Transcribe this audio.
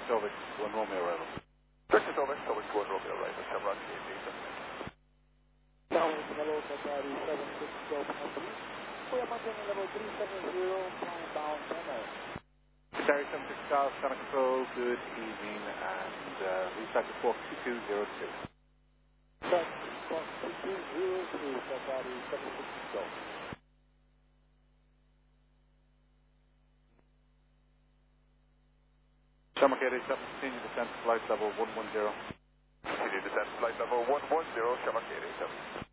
Stovik, 1 Romeo arrival. Victor Stovik, Stovik 1 Romeo arrival, Shamrock KT. Tower, hello, Safari 76 Golf Company. We are maintaining level 370, time bound channel. Safari 76 Golf, Center Control, good evening, and reset to 42202. Set 4202, Safari 76 Golf. Shamrock 87, continue descent to flight level 110. Continue descent flight level 110, Shamrock 87.